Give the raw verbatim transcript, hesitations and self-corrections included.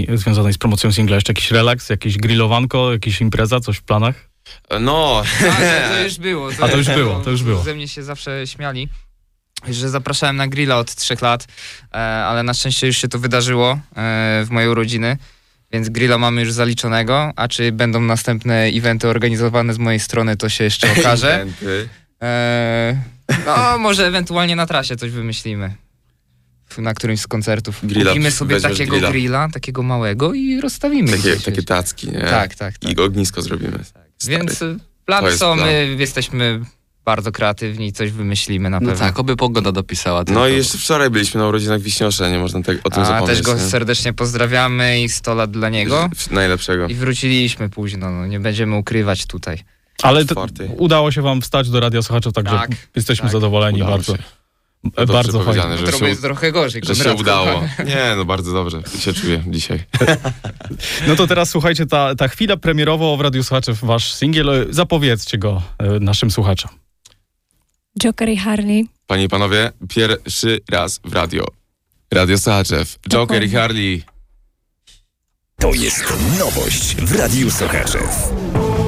związanej z promocją singla? Jeszcze jakiś relaks, jakieś grillowanko, jakaś impreza, coś w planach? No. A, to, to już było. A to już było, to już było. Ze mnie się zawsze śmiali, że zapraszałem na grilla od trzech lat, e, ale na szczęście już się to wydarzyło e, w mojej urodziny, więc grilla mamy już zaliczonego, a czy będą następne eventy organizowane z mojej strony, to się jeszcze okaże. e, no, może ewentualnie na trasie coś wymyślimy. Na którymś z koncertów. Grilla, kupimy sobie takiego grilla. grilla, takiego małego i rozstawimy. Takie, gdzieś. takie tacki, nie? Tak, tak, tak. I ognisko zrobimy. Tak. Więc plany są, plan. My jesteśmy bardzo kreatywni i coś wymyślimy na pewno. No tak, oby pogoda dopisała. No i jeszcze wczoraj byliśmy na urodzinach Wiśniosza, nie można tak, o tym A zapomnieć. też go nie? serdecznie pozdrawiamy i sto lat dla niego. Najlepszego. I wróciliśmy późno, no nie będziemy ukrywać tutaj. Ale to, udało się wam wstać do Radia Słuchaczy, także tak, jesteśmy tak. zadowoleni Udało bardzo. Się. No bardzo fajnie. Że Trochę się, jest trochę gorzej. że się udało. Nie, no bardzo dobrze się czuję dzisiaj. No to teraz słuchajcie, ta, ta chwila premierowo w Radiu Słuchaczy, wasz singiel, zapowiedzcie go e, naszym słuchaczom. Joker i Harley. Panie i panowie, pierwszy raz w radio. Radio Sochaczew. Joker i Harley. To jest nowość w Radiu Sochaczew.